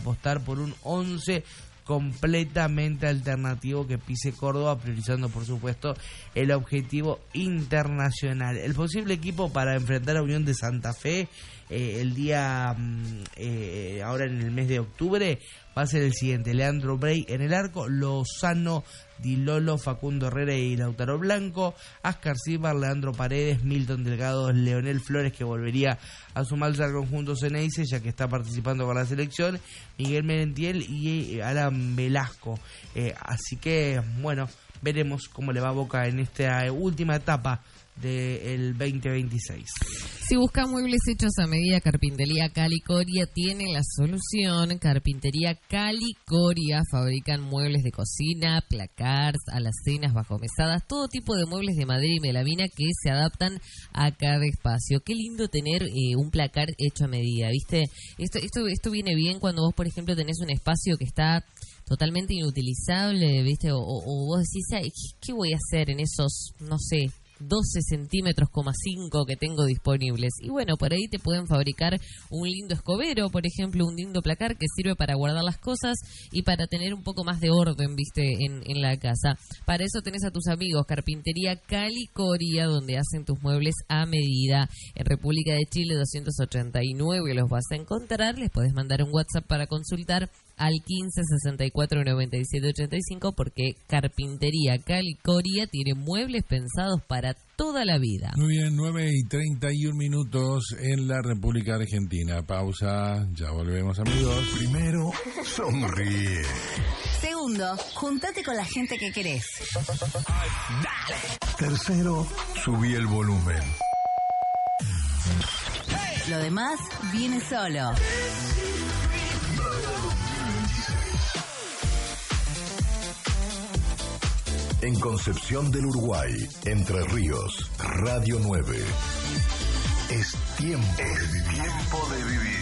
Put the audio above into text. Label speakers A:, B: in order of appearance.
A: apostar por un 11 completamente alternativo que pise Córdoba, priorizando por supuesto el objetivo internacional. El posible equipo para enfrentar a Unión de Santa Fe el día ahora en el mes de octubre va a ser el siguiente: Leandro Bray en el arco, Lozano, Di Lolo, Facundo Herrera y Lautaro Blanco, Ascar Silva, Leandro Paredes, Milton Delgado, Leonel Flores, que volvería a sumarse al conjunto Ceneice ya que está participando con la selección, Miguel Merentiel y Alan Velasco. Así que bueno, veremos cómo le va a Boca en esta última etapa del 2026.
B: Si busca muebles hechos a medida, Carpintería Cali Coria tiene la solución. Carpintería Cali Coria fabrican muebles de cocina, placards, alacenas, bajomesadas, todo tipo de muebles de madera y melamina que se adaptan a cada espacio. Qué lindo tener un placar hecho a medida, ¿viste? Esto viene bien cuando vos, por ejemplo, tenés un espacio que está totalmente inutilizable, ¿viste? O vos decís, ¿qué voy a hacer en esos, no sé, 12 centímetros, 5 que tengo disponibles? Y bueno, por ahí te pueden fabricar un lindo escobero, por ejemplo, un lindo placar que sirve para guardar las cosas y para tener un poco más de orden, viste, en la casa. Para eso tenés a tus amigos Carpintería Cali Coria, donde hacen tus muebles a medida. En República de Chile 289 los vas a encontrar. Les podés mandar un WhatsApp para consultar al 15 64 97 85, porque Carpintería Cali Coria tiene muebles pensados para toda la vida.
C: Muy bien, 9:31 en la República Argentina. Pausa, ya volvemos, amigos.
D: Primero, sonríe.
E: Segundo, juntate con la gente que querés.
D: Tercero, subí el volumen.
E: Lo demás viene solo.
D: En Concepción del Uruguay, Entre Ríos, Radio 9. Es tiempo de vivir.